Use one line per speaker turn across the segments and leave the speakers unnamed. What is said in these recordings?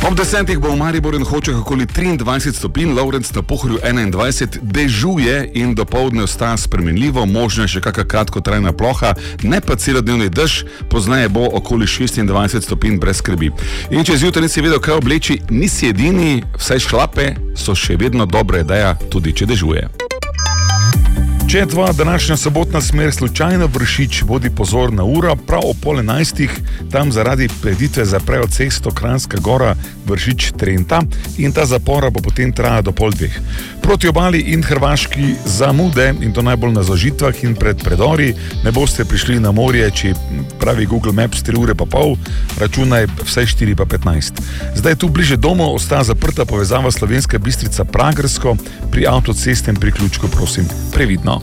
Ob 10 bo v Mariboru in Hočah okoli 23 stopinj, Lovrenc na Pohorju 21, dežuje in dopoldne ostaja spremenljivo, možno je še kakšna kratkotrajna ploha, ne pa celodnevni dež, pozneje bo okoli 26 stopinj brez skrbi. In če zjutraj nisi vedel, kaj obleči, nisi edini, vsaj šlape so še vedno dobra ideja, tudi če dežuje. Če je tvoja današnja sobotna smer slučajno Vršič, bodi pozorna ura, prav o 10:30, tam zaradi preditve zaprejo cesto Kranjska Gora Vršič Trenta in ta zapora bo potem trajala do 1:30. Proti obali in Hrvaški zamude, in to najbolj na zožitvah in pred predori, ne boste prišli na morje, če pravi Google Maps 3 ure pa pol, računaj vsaj 4 pa 15. Zdaj tu bliže domu ostaja zaprta povezava Slovenska Bistrica Pragersko, pri avtocestnem priključku, prosim, previdno.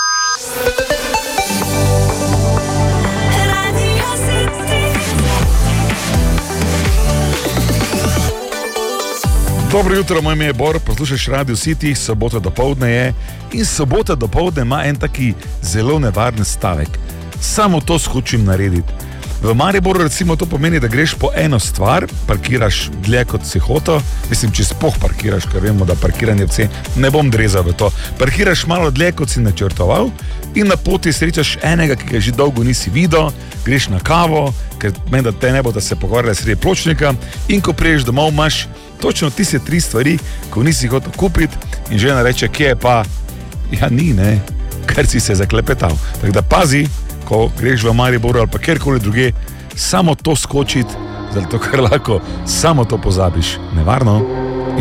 Dobro jutro, moj ime je Bor, poslušaš Radio City, sobota dopoldne je in sobota dopoldne ima en taki zelo nevaren stavek. Samo to skučim narediti. V Mariboru recimo to pomeni, da greš po eno stvar, parkiraš dlje kot si hotel, mislim, če spoh parkiraš, ker vemo, da parkiranje v cen, ne bom drezal v to, parkiraš malo dlje kot si načrtoval in na poti srečaš enega, ki ga že dolgo nisi videl, greš na kavo, ker meni, da te ne bo, da se pogovarjali sredi pločnika in ko priješ domov, imaš točno tiste 3 stvari, ko nisi hotel kupiti in žena reče, kje je pa? Ja, ni, ne, ker si se zaklepetal. Tako da pazi, ko greš v Mariboru ali pa kjerkoli druge, samo to skočiti, zato ker lahko samo to pozabiš. Nevarno.